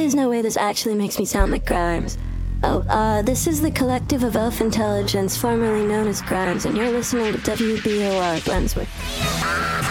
is no way this actually makes me sound like Grimes. Oh, this is the Collective of Elf Intelligence, formerly known as Grimes, and you're listening to WBOR Glensworth.